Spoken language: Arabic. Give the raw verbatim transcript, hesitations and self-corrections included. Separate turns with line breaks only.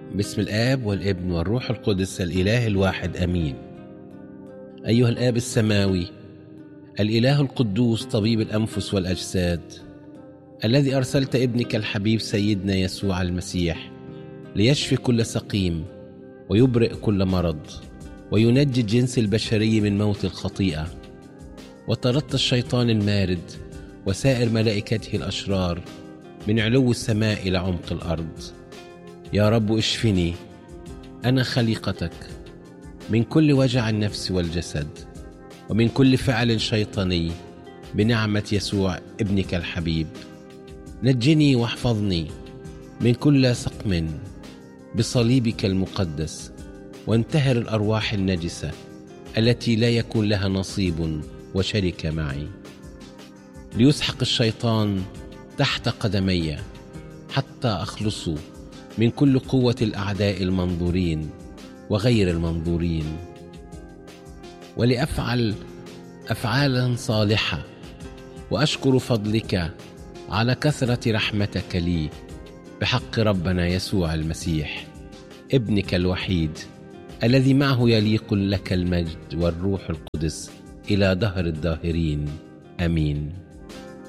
باسم الآب والابن والروح القدس الإله الواحد آمين. أيها الآب السماوي الإله القدوس طبيب الأنفس والأجساد، الذي أرسلت ابنك الحبيب سيدنا يسوع المسيح ليشفي كل سقيم ويبرئ كل مرض وينجي الجنس البشري من موت الخطيئة، وطردت الشيطان المارد وسائر ملائكته الأشرار من علو السماء إلى عمق الأرض. يا رب اشفني أنا خليقتك من كل وجع النفس والجسد ومن كل فعل شيطاني بنعمة يسوع ابنك الحبيب. نجني واحفظني من كل سقم بصليبك المقدس، وانتهر الأرواح النجسة التي لا يكون لها نصيب وشركة معي، ليسحق الشيطان تحت قدمي حتى أخلص من كل قوة الأعداء المنظورين وغير المنظورين، ولأفعل أفعالا صالحة وأشكر فضلك على كثرة رحمتك لي بحق ربنا يسوع المسيح ابنك الوحيد، الذي معه يليق لك المجد والروح القدس إلى دهر الداهرين آمين.